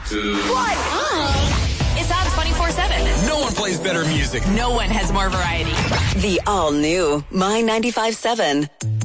What? It's on 24/7. No one plays better music. No one has more variety. The all-new My 95.7.